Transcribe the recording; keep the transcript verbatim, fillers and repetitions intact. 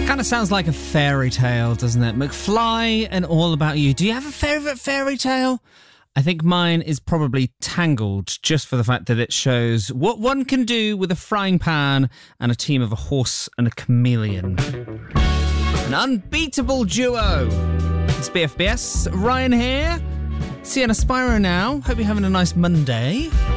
Kind of sounds like a fairy tale, doesn't it? McFly and All About You. Do you have a favourite fairy tale? I think mine is probably Tangled, just for the fact that it shows what one can do with a frying pan and a team of a horse and a chameleon. An unbeatable duo. It's B F B S. Ryan here. See you on Aspiro now. Hope you're having a nice Monday.